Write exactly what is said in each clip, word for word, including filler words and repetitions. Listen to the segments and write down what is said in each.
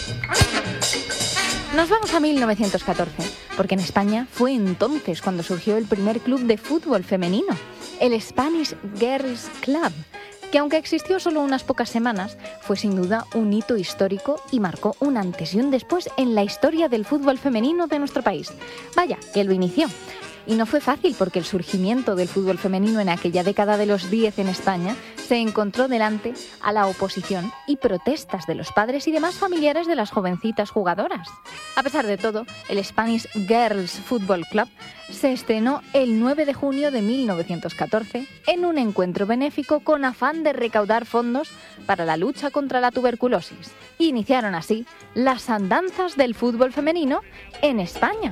Nos vamos a mil novecientos catorce, porque en España fue entonces cuando surgió el primer club de fútbol femenino, el Spanish Girls Club, que aunque existió solo unas pocas semanas, fue sin duda un hito histórico y marcó un antes y un después en la historia del fútbol femenino de nuestro país. Vaya, que lo inició. Y no fue fácil porque el surgimiento del fútbol femenino en aquella década de los diez en España se encontró delante a la oposición y protestas de los padres y demás familiares de las jovencitas jugadoras. A pesar de todo, el Spanish Girls Football Club se estrenó el nueve de junio de mil novecientos catorce en un encuentro benéfico con afán de recaudar fondos para la lucha contra la tuberculosis. Iniciaron así las andanzas del fútbol femenino en España.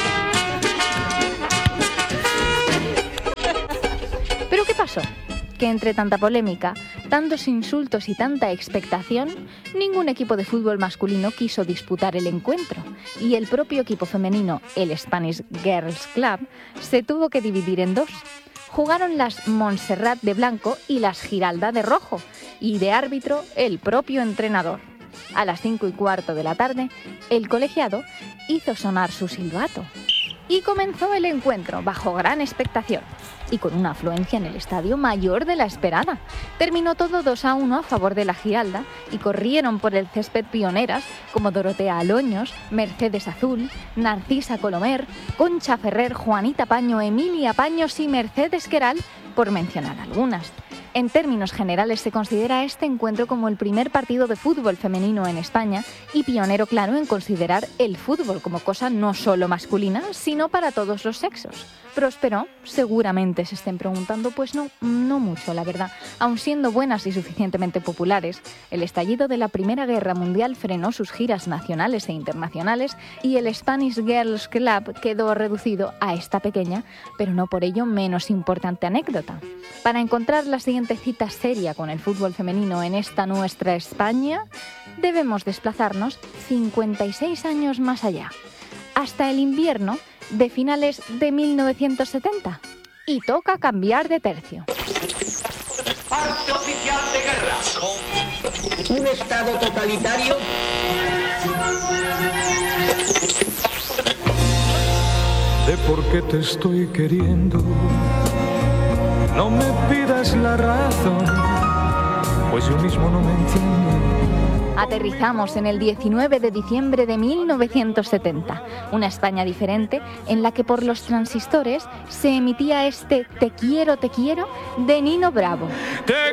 ¿Pero qué pasó? Que entre tanta polémica, tantos insultos y tanta expectación, ningún equipo de fútbol masculino quiso disputar el encuentro y el propio equipo femenino, el Spanish Girls Club, se tuvo que dividir en dos. Jugaron las Montserrat de blanco y las Giralda de rojo, y de árbitro el propio entrenador. A las cinco y cuarto de la tarde, el colegiado hizo sonar su silbato. Y comenzó el encuentro bajo gran expectación y con una afluencia en el estadio mayor de la esperada. Terminó todo dos a uno a favor de la Giralda y corrieron por el césped pioneras como Dorotea Aloños, Mercedes Azul, Narcisa Colomer, Concha Ferrer, Juanita Paño, Emilia Paños y Mercedes Queral, por mencionar algunas. En términos generales se considera este encuentro como el primer partido de fútbol femenino en España y pionero claro en considerar el fútbol como cosa no solo masculina, sino para todos los sexos. ¿Prosperó? Seguramente se estén preguntando, pues no, no mucho, la verdad. Aun siendo buenas y suficientemente populares, el estallido de la Primera Guerra Mundial frenó sus giras nacionales e internacionales y el Spanish Girls Club quedó reducido a esta pequeña, pero no por ello menos importante anécdota. Para encontrar la siguiente cita seria con el fútbol femenino en esta nuestra España, debemos desplazarnos cincuenta y seis años más allá, hasta el invierno de finales de mil novecientos setenta. Y toca cambiar de tercio. Parte oficial de guerra. Un estado totalitario. De por qué te estoy queriendo, no me pidas la razón, pues yo mismo no me entiendo. Aterrizamos en el diecinueve de diciembre de mil novecientos setenta, una España diferente en la que por los transistores se emitía este Te quiero, te quiero de Nino Bravo. Te